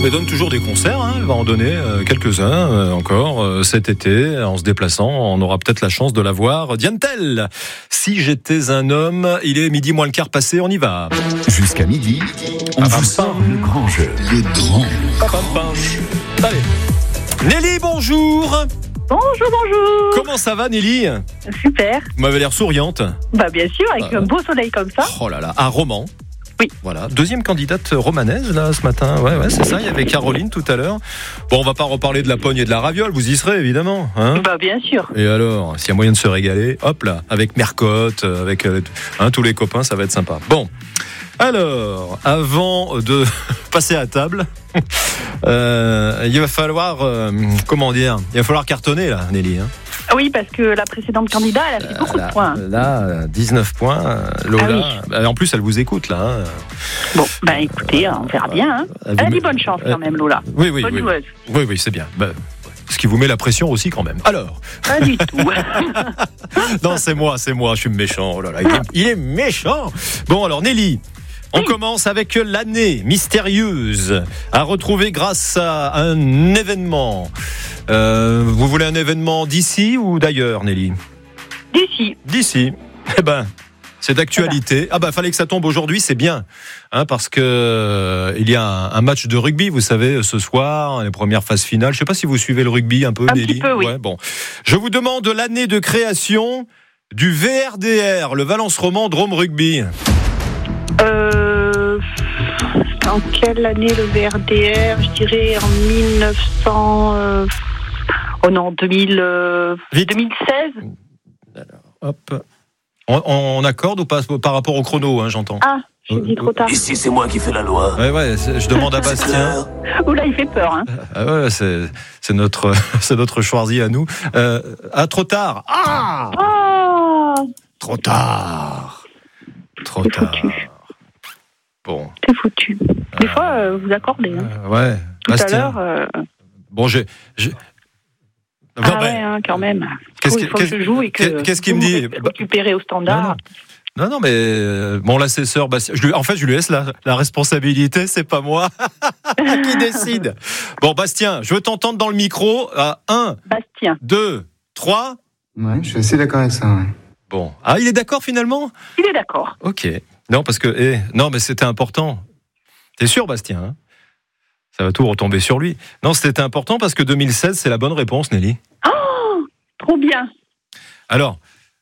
Elle donne toujours des concerts, hein. Elle va en donner quelques-uns encore cet été. En se déplaçant, on aura peut-être la chance de la voir. Diane Tell, si j'étais un homme, il est midi moins le quart passé, on y va. Jusqu'à midi, on vous sort le grand jeu. Le grand. Allez. Nelly, bonjour. Bonjour. Comment ça va, Nelly? Super. Vous m'avez l'air souriante. Bah bien sûr, avec un beau soleil comme ça. Oh là là, un roman. Oui. Voilà, deuxième candidate romanaise là ce matin. Ouais, c'est ça. Il y avait Caroline tout à l'heure. Bon, on va pas reparler de la pogne et de la raviole. Vous y serez évidemment, hein? Bah bien sûr. Et alors, s'il y a moyen de se régaler, hop là, avec Mercotte, avec tous les copains, ça va être sympa. Bon, alors, avant de passer à table, il va falloir, il va falloir cartonner là, Nelly. Hein. Oui, parce que la précédente candidate, elle a fait beaucoup de points. Là, 19 points. Lola, en plus, elle vous écoute là. Hein. Bon, ben écoutez, on verra bien. Hein. Elle a dit bonne chance quand même, Lola. Oui. Bonne joueuse. Oui, c'est bien. Ce qui vous met la pression aussi quand même. Alors. Pas du tout. Non, c'est moi, je suis méchant. Oh là là, il est méchant. Bon, alors Nelly. On commence avec l'année mystérieuse à retrouver grâce à un événement. Vous voulez un événement d'ici ou d'ailleurs, Nelly? D'ici. Eh ben, c'est d'actualité. Ah ben, fallait que ça tombe aujourd'hui, c'est bien, hein, parce que il y a un match de rugby, vous savez, ce soir, les premières phases finales. Je sais pas si vous suivez le rugby un peu, Nelly. Un petit peu, oui. Ouais, bon. Je vous demande l'année de création du VRDR, le Valence Roman Drôme Rugby. En quelle année le VRDR? Je dirais en 1900... Oh non, 2016. Alors, hop. On accorde ou pas par rapport au chrono, hein, j'entends. Ah, j'ai dit trop tard. Ici, c'est moi qui fais la loi. Ouais, je demande à Bastien. Oula, il fait peur, hein. Ouais, c'est notre Schwarzy à nous. Trop tard. Ah Oh Trop tard. C'est foutu. Bon. C'est foutu. Des fois, vous accordez. Hein. Ouais. Tout Bastien. à l'heure... Bon, quand même. Qu'est-ce Il faut que je joue et que qu'est-ce qu'il me dit? Récupérer au standard. Non, mais mon l'assesseur, Bastien, je lui laisse la responsabilité, c'est pas moi qui décide. Bon, Bastien, je veux t'entendre dans le micro. 1, Bastien. 2, 3. Ouais, je suis assez d'accord avec ça. Ouais. Bon. Ah, il est d'accord finalement? Il est d'accord. Ok. Non, parce que non, mais c'était important. T'es sûr, Bastien, hein? Ça va tout retomber sur lui. Non, c'était important parce que 2016, c'est la bonne réponse, Nelly. Oh, trop bien. Alors,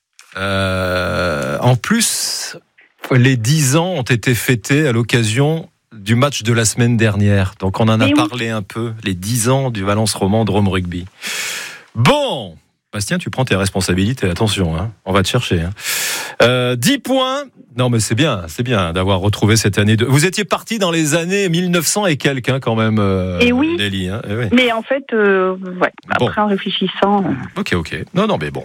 en plus, les 10 ans ont été fêtés à l'occasion du match de la semaine dernière. Donc, on en a parlé un peu, les 10 ans du Valence Roman Drôme Rugby. Bon, Bastien, tu prends tes responsabilités, attention, hein, on va te chercher. Hein. 10 points. Non, mais c'est bien d'avoir retrouvé cette année. Vous étiez parti dans les années 1900 et quelques, hein, quand même, oui. Nelly. Hein, oui. Mais en fait, après, en réfléchissant... Ok. Non, mais bon.